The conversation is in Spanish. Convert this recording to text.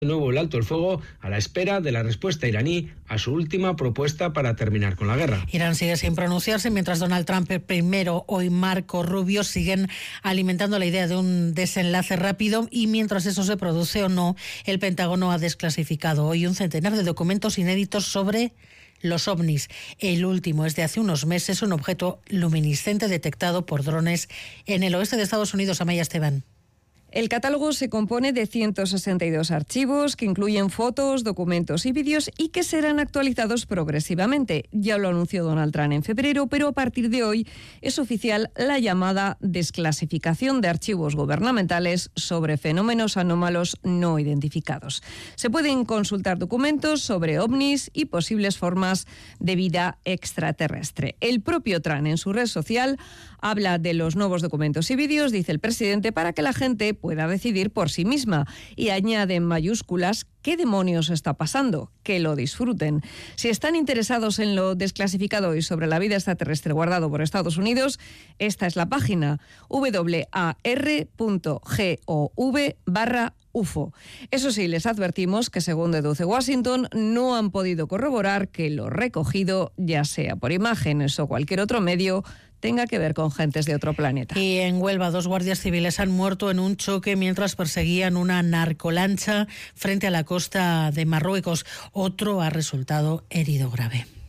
De nuevo el alto el fuego a la espera de la respuesta iraní a su última propuesta para terminar con la guerra. Irán sigue sin pronunciarse, mientras Donald Trump, el primero, hoy Marco Rubio, siguen alimentando la idea de un desenlace rápido, y mientras eso se produce o no, el Pentágono ha desclasificado hoy un centenar de documentos inéditos sobre los ovnis. El último es de hace unos meses, un objeto luminiscente detectado por drones en el oeste de Estados Unidos. Amaya Esteban. El catálogo se compone de 162 archivos que incluyen fotos, documentos y vídeos y que serán actualizados progresivamente. Ya lo anunció Donald Trump en febrero, pero a partir de hoy es oficial la llamada desclasificación de archivos gubernamentales sobre fenómenos anómalos no identificados. Se pueden consultar documentos sobre ovnis y posibles formas de vida extraterrestre. El propio Trump en su red social habla de los nuevos documentos y vídeos, dice el presidente, para que la gente pueda decidir por sí misma, y añade en mayúsculas qué demonios está pasando, que lo disfruten. Si están interesados en lo desclasificado y sobre la vida extraterrestre guardado por Estados Unidos, esta es la página war.gov/UFO. Eso sí, les advertimos que, según deduce Washington, no han podido corroborar que lo recogido, ya sea por imágenes o cualquier otro medio, tenga que ver con gentes de otro planeta. Y en Huelva, 2 guardias civiles han muerto en un choque mientras perseguían una narcolancha frente a la costa de Marruecos. Otro ha resultado herido grave.